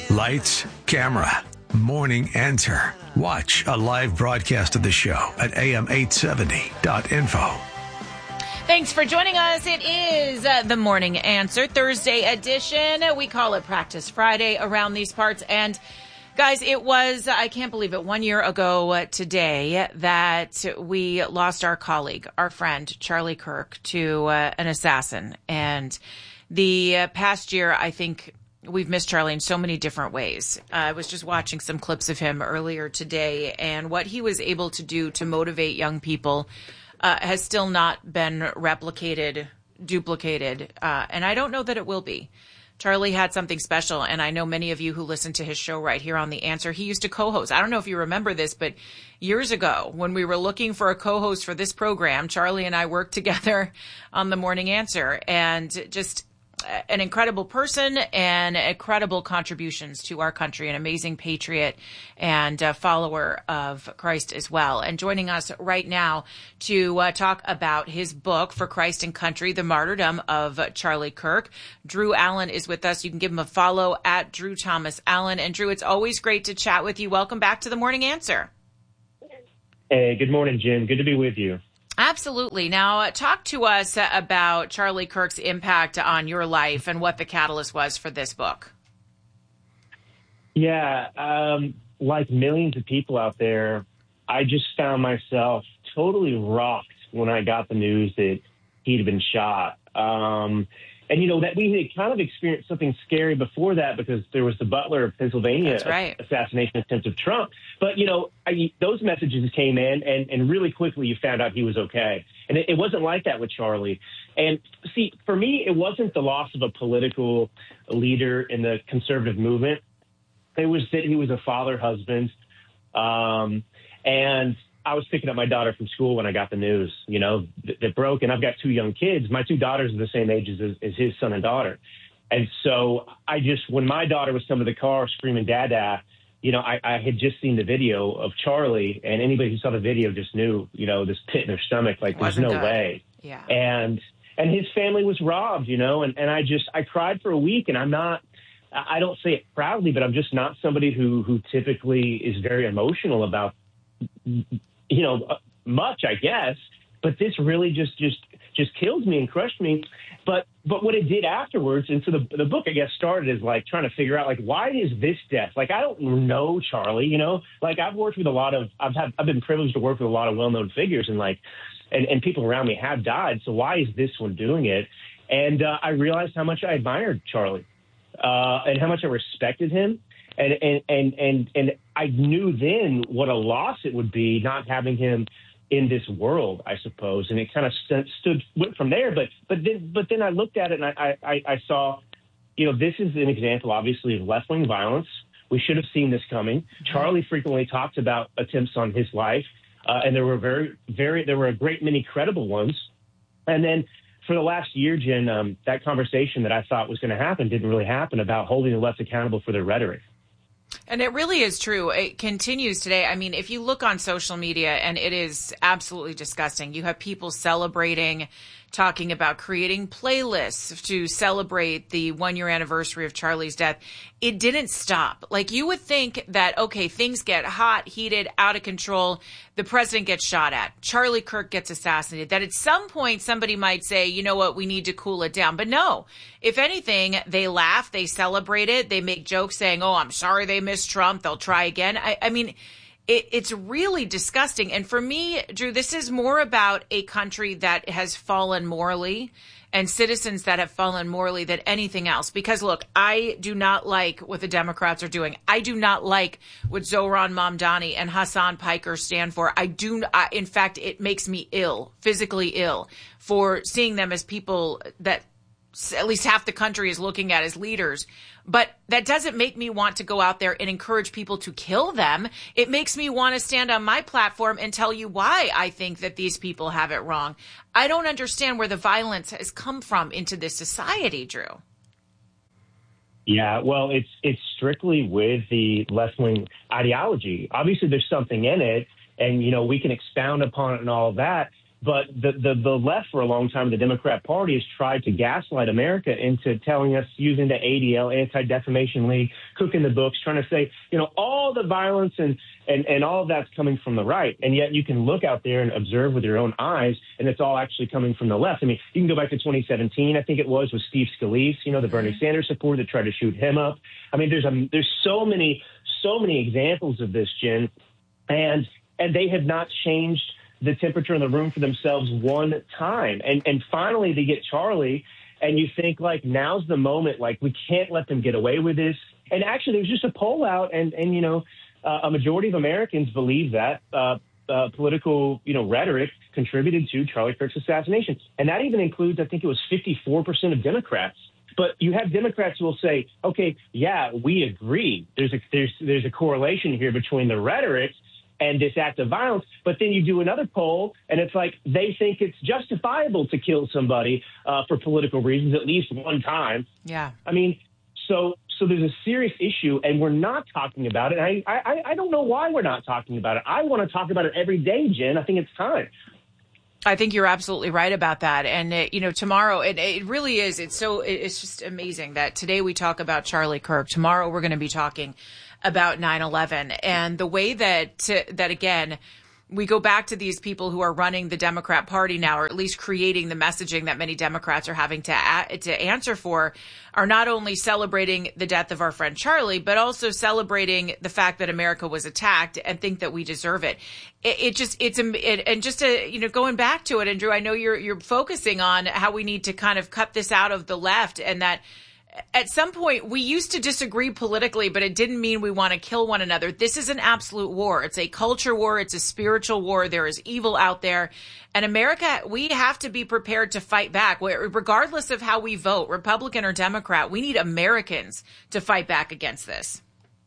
Lights, camera, morning answer. Watch a live broadcast of the show at am870.info. Thanks for joining us. It is the Morning Answer Thursday edition. We call it Practice Friday around these parts. And guys, it was, I can't believe it, 1 year ago today that we lost our colleague, our friend, Charlie Kirk, to an assassin. And the past year, I think we've missed Charlie in so many different ways. I was just watching some clips of him earlier today, and what he was able to do to motivate young people has still not been replicated, duplicated, and I don't know that it will be. Charlie had something special, and I know many of you who listen to his show right here on The Answer, he used to co-host. I don't know if you remember this, but years ago, when we were looking for a co-host for this program, Charlie and I worked together on The Morning Answer, and just an incredible person and incredible contributions to our country, an amazing patriot and follower of Christ as well. And joining us right now to talk about his book, For Christ and Country, The Martyrdom of Charlie Kirk, Drew Allen is with us. You can give him a follow at Drew Thomas Allen. And Drew, it's always great to chat with you. Welcome back to The Morning Answer. Hey, good morning, Jim. Good to be with you. Absolutely. Now, talk to us about Charlie Kirk's impact on your life and what the catalyst was for this book. Yeah, like millions of people out there, I just found myself totally rocked when I got the news that he'd been shot. And, you know, that we had kind of experienced something scary before that because there was the Butler, Pennsylvania assassination attempt of Trump. But, you know, those messages came in and really quickly you found out he was okay. And it wasn't like that with Charlie. And see, for me, it wasn't the loss of a political leader in the conservative movement. It was that he was a father, husband. And I was picking up my daughter from school when I got the news, you know, that broke. And I've got two young kids. My two daughters are the same age as his son and daughter. And so when my daughter was coming to the car screaming, Dada, you know, I had just seen the video of Charlie, and anybody who saw the video just knew, you know, this pit in their stomach, like there's no way. Yeah. And his family was robbed, you know, and I cried for a week, and I don't say it proudly, but I'm just not somebody who typically is very emotional about, you know, much, I guess, but this really just killed me and crushed me. But what it did afterwards, and so the book, I guess, started as like trying to figure out, like, why is this death? Like, I don't know Charlie, you know, like I've been privileged to work with a lot of well-known figures and people around me have died. So why is this one doing it? And I realized how much I admired Charlie and how much I respected him. And I knew then what a loss it would be not having him in this world, I suppose. And it kind of went from there. But then I looked at it and I saw, you know, this is an example, obviously, of left-wing violence. We should have seen this coming. Charlie frequently talked about attempts on his life, and there were a great many credible ones. And then for the last year, Jen, that conversation that I thought was going to happen didn't really happen about holding the left accountable for their rhetoric. And it really is true. It continues today. I mean, if you look on social media, and it is absolutely disgusting, you have people celebrating, talking about creating playlists to celebrate the 1 year anniversary of Charlie's death. It didn't stop. Like, you would think that, okay, things get hot, heated, out of control. The president gets shot at. Charlie Kirk gets assassinated. That at some point somebody might say, you know what, we need to cool it down. But no, if anything, they laugh, they celebrate it. They make jokes saying, oh, I'm sorry they missed Trump. They'll try again. I mean, it's really disgusting. And for me, Drew, this is more about a country that has fallen morally and citizens that have fallen morally than anything else. Because, look, I do not like what the Democrats are doing. I do not like what Zohran Mamdani and Hassan Piker stand for. In fact, it makes me ill, physically ill, for seeing them as people that at least half the country is looking at as leaders. But that doesn't make me want to go out there and encourage people to kill them. It makes me want to stand on my platform and tell you why I think that these people have it wrong. I don't understand where the violence has come from into this society, Drew. Yeah, well, it's strictly with the left-wing ideology. Obviously, there's something in it, and, you know, we can expound upon it and all of that. But the left for a long time, the Democrat Party, has tried to gaslight America into telling us, using the ADL, Anti-Defamation League, cooking the books, trying to say, all the violence and all of that's coming from the right. And yet you can look out there and observe with your own eyes, and it's all actually coming from the left. I mean, you can go back to 2017, I think it was, with Steve Scalise, the Bernie Sanders supporter that tried to shoot him up. I mean, there's so many examples of this, Jen, and they have not changed the temperature in the room for themselves one time. And finally they get Charlie, and you think, like, now's the moment, like, we can't let them get away with this. And actually there was just a poll out, and a majority of Americans believe that political, rhetoric contributed to Charlie Kirk's assassination. And that even includes, I think it was 54% of Democrats. But you have Democrats who will say, okay, yeah, we agree. There's a correlation here between the rhetoric and this act of violence. But then you do another poll, and it's like they think it's justifiable to kill somebody for political reasons at least one time. Yeah. I mean, so there's a serious issue, and we're not talking about it. I don't know why we're not talking about it. I want to talk about it every day, Jen. I think it's time. I think you're absolutely right about that. And, tomorrow, it really is. It's just amazing that today we talk about Charlie Kirk. Tomorrow we're going to be talking about 9/11, and the way that again, we go back to these people who are running the Democrat Party now, or at least creating the messaging that many Democrats are having to answer for, are not only celebrating the death of our friend Charlie, but also celebrating the fact that America was attacked and think that we deserve it. Going back to it, and Drew, I know you're focusing on how we need to kind of cut this out of the left, and that at some point we used to disagree politically, but it didn't mean we want to kill one another. This is an absolute war. It's a culture war. It's a spiritual war. There is evil out there. And America, we have to be prepared to fight back. Regardless of how we vote, Republican or Democrat, we need Americans to fight back against this.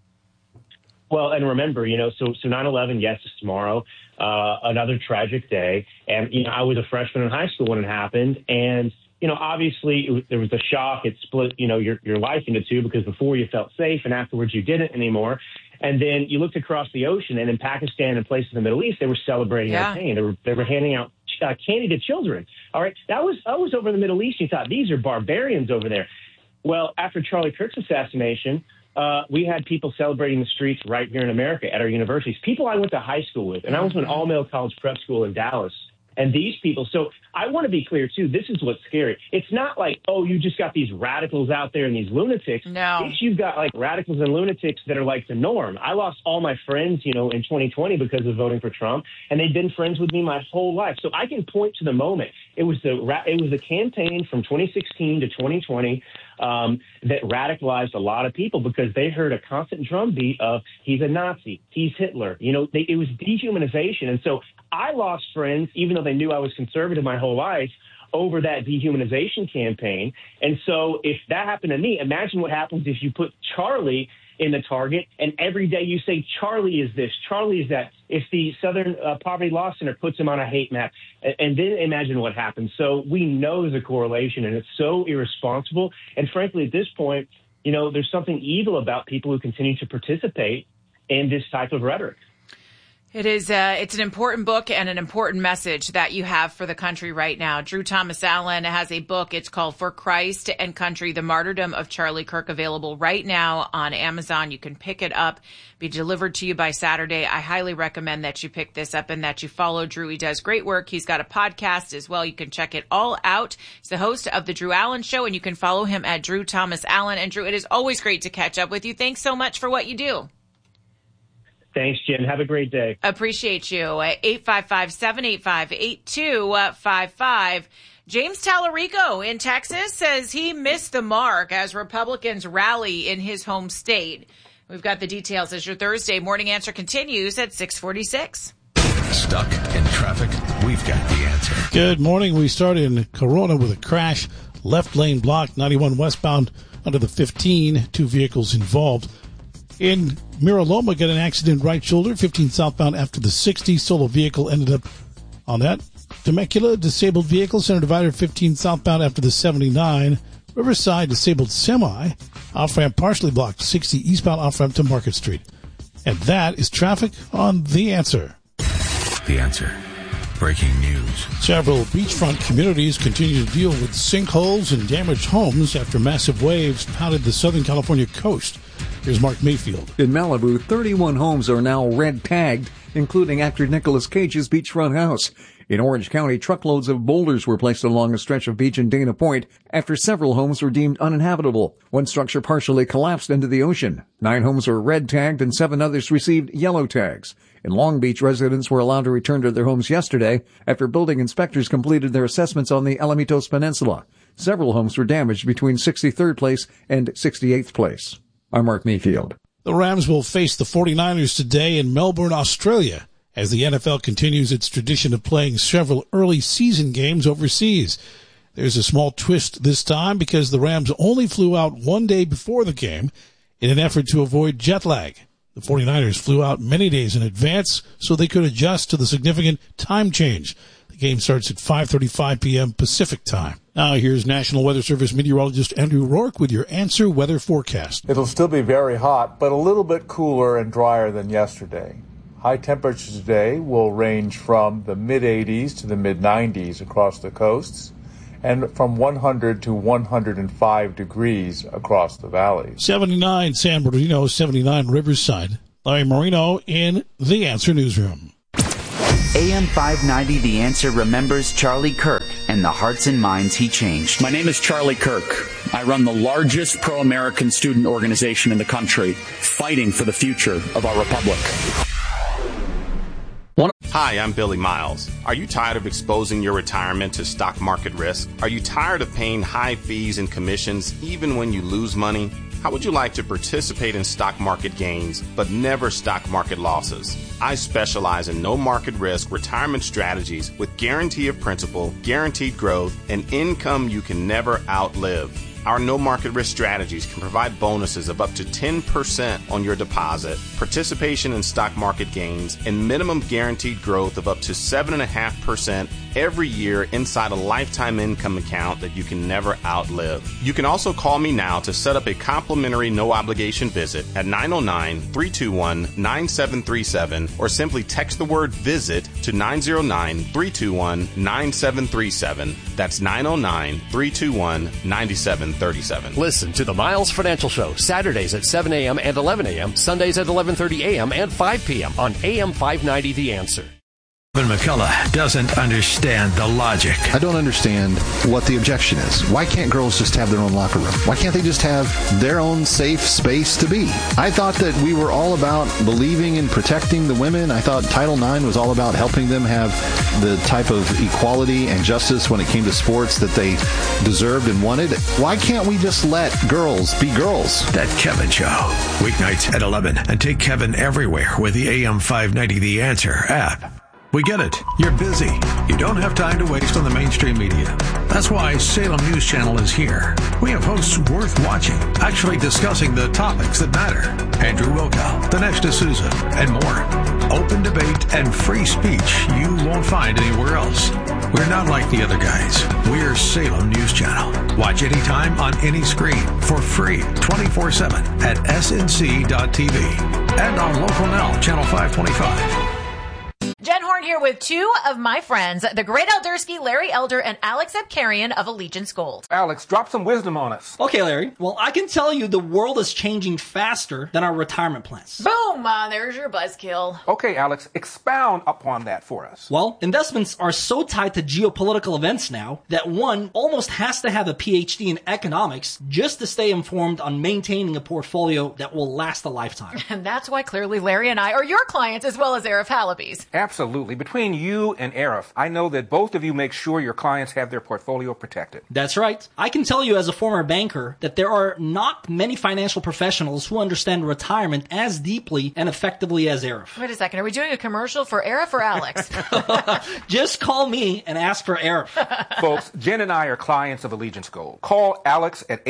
Well, and remember, so 9/11, yes, it's tomorrow, another tragic day. And, I was a freshman in high school when it happened. And, obviously there was a shock. It split, your life into two, because before you felt safe and afterwards you didn't anymore. And then you looked across the ocean, and in Pakistan and places in the Middle East, they were celebrating our pain. They were handing out candy to children. All right. That was over in the Middle East. You thought, these are barbarians over there. Well, after Charlie Kirk's assassination, we had people celebrating the streets right here in America at our universities, people I went to high school with. And I went to an all-male college prep school in Dallas. And these people, so I want to be clear, too, this is what's scary. It's not like, oh, you just got these radicals out there and these lunatics. No. It's you've got like radicals and lunatics that are like the norm. I lost all my friends, in 2020 because of voting for Trump, and they've been friends with me my whole life. So I can point to the moment. It was the campaign from 2016 to 2020 that radicalized a lot of people, because they heard a constant drumbeat of he's a Nazi, he's Hitler. It was dehumanization. And so I lost friends, even though they knew I was conservative my whole life, over that dehumanization campaign. And so if that happened to me, imagine what happens if you put Charlie in the target, and every day you say, Charlie is this, Charlie is that. If the Southern Poverty Law Center puts him on a hate map, and then imagine what happens. So we know there's a correlation, and it's so irresponsible. And frankly, at this point, there's something evil about people who continue to participate in this type of rhetoric. It is. It's an important book and an important message that you have for the country right now. Drew Thomas Allen has a book. It's called For Christ and Country, The Martyrdom of Charlie Kirk, available right now on Amazon. You can pick it up, be delivered to you by Saturday. I highly recommend that you pick this up and that you follow Drew. He does great work. He's got a podcast as well. You can check it all out. He's the host of The Drew Allen Show, and you can follow him at Drew Thomas Allen. And Drew, it is always great to catch up with you. Thanks so much for what you do. Thanks, Jen. Have a great day. Appreciate you. 855-785-8255. James Tallarico in Texas says he missed the mark as Republicans rally in his home state. We've got the details as your Thursday Morning Answer continues at 6:46. Stuck in traffic? We've got the answer. Good morning. We start in Corona with a crash. Left lane blocked, 91 westbound under the 15. Two vehicles involved. In Mira Loma, got an accident right shoulder, 15 southbound after the 60. Solo vehicle ended up on that. Temecula, disabled vehicle, center divider, 15 southbound after the 79. Riverside, disabled semi. Off-ramp partially blocked, 60 eastbound off-ramp to Market Street. And that is traffic on The Answer. The Answer. breaking news. Several beachfront communities continue to deal with sinkholes and damaged homes after massive waves pounded the Southern California coast. Here's Mark Mayfield. In Malibu, 31 homes are now red tagged, including actor Nicolas Cage's beachfront house. In Orange County, truckloads of boulders were placed along a stretch of beach in Dana Point after several homes were deemed uninhabitable. One structure partially collapsed into the ocean. 9 homes were red tagged and 7 others received yellow tags. In Long Beach, residents were allowed to return to their homes yesterday after building inspectors completed their assessments on the Alamitos Peninsula. Several homes were damaged between 63rd Place and 68th Place. I'm Mark Mayfield. The Rams will face the 49ers today in Melbourne, Australia, as the NFL continues its tradition of playing several early season games overseas. There's a small twist this time because the Rams only flew out one day before the game in an effort to avoid jet lag. The 49ers flew out many days in advance so they could adjust to the significant time change. The game starts at 5:35 p.m. Pacific time. Now here's National Weather Service meteorologist Andrew Rourke with your Answer Weather forecast. It'll still be very hot, but a little bit cooler and drier than yesterday. High temperatures today will range from the mid-80s to the mid-90s across the coasts, and from 100 to 105 degrees across the valleys. 79 San Bernardino, 79 Riverside. Larry Marino in The Answer Newsroom. AM 590 The Answer remembers Charlie Kirk and the hearts and minds he changed. My name is Charlie Kirk. I run the largest pro-American student organization in the country, fighting for the future of our republic. Hi, I'm Billy Miles. Are you tired of exposing your retirement to stock market risk? Are you tired of paying high fees and commissions even when you lose money? How would you like to participate in stock market gains but never stock market losses? I specialize in no market risk retirement strategies with guarantee of principal, guaranteed growth, and income you can never outlive. Our no market risk strategies can provide bonuses of up to 10% on your deposit, participation in stock market gains, and minimum guaranteed growth of up to 7.5% every year inside a lifetime income account that you can never outlive. You can also call me now to set up a complimentary no obligation visit at 909-321-9737 or simply text the word visit to 909-321-9737. That's 909-321-9737. Listen to the Miles Financial Show Saturdays at 7 a.m. and 11 a.m., Sundays at 11:30 a.m. and 5 p.m. on AM 590 The Answer. Kevin McCullough doesn't understand the logic. I don't understand what the objection is. Why can't girls just have their own locker room? Why can't they just have their own safe space to be? I thought that we were all about believing in protecting the women. I thought Title IX was all about helping them have the type of equality and justice when it came to sports that they deserved and wanted. Why can't we just let girls be girls? That Kevin Show. Weeknights at 11. And take Kevin everywhere with the AM 590 The Answer app. We get it. You're busy. You don't have time to waste on the mainstream media. That's why Salem News Channel is here. We have hosts worth watching, actually discussing the topics that matter. Andrew Wilkow, Dinesh D'Souza, and more. Open debate and free speech you won't find anywhere else. We're not like the other guys. We're Salem News Channel. Watch anytime on any screen for free 24/7 at snc.tv and on Local Now, Channel 525. Jen Horn here with two of my friends, the great Eldersky, Larry Elder, and Alex Abkarian of Allegiance Gold. Alex, drop some wisdom on us. Okay, Larry. Well, I can tell you the world is changing faster than our retirement plans. Boom! There's your buzzkill. Okay, Alex, expound upon that for us. Well, investments are so tied to geopolitical events now that one almost has to have a PhD in economics just to stay informed on maintaining a portfolio that will last a lifetime. And that's why clearly Larry and I are your clients as well as Arif Halaby's. Absolutely. Between you and Arif, I know that both of you make sure your clients have their portfolio protected. That's right. I can tell you as a former banker that there are not many financial professionals who understand retirement as deeply and effectively as Arif. Wait a second. Are we doing a commercial for Arif or Alex? Just call me and ask for Arif. Folks, Jen and I are clients of Allegiance Gold. Call Alex at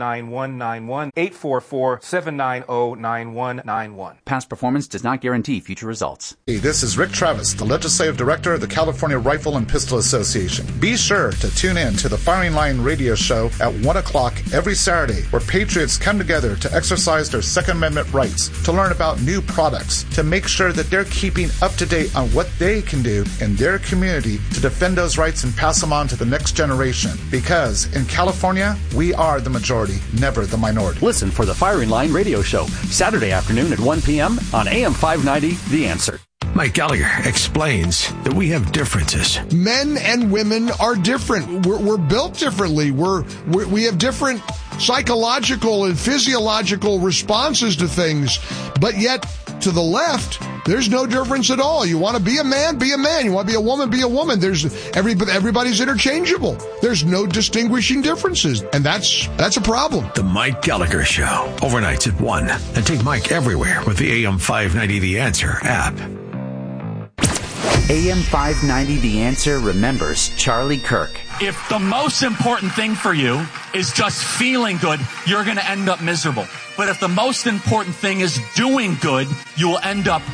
844-790-9191, 844-790-9191. Past performance does not guarantee future future results. Hey, this is Rick Travis, the Legislative Director of the California Rifle and Pistol Association. Be sure to tune in to the Firing Line radio show at 1 o'clock every Saturday, where patriots come together to exercise their Second Amendment rights, to learn about new products, to make sure that they're keeping up to date on what they can do in their community to defend those rights and pass them on to the next generation. Because in California, we are the majority, never the minority. Listen for the Firing Line radio show, Saturday afternoon at 1 p.m. on AM 590, The Answer. Mike Gallagher explains that we have differences. Men and women are different. We're built differently. We have different psychological and physiological responses to things. But yet, to the left, there's no difference at all. You want to be a man, be a man. You want to be a woman, be a woman. Everybody's interchangeable. There's no distinguishing differences. And that's a problem. The Mike Gallagher Show, overnights at 1. And take Mike everywhere with the AM 590 The Answer app. AM 590 The Answer remembers Charlie Kirk. If the most important thing for you is just feeling good, you're going to end up miserable. But if the most important thing is doing good, you will end up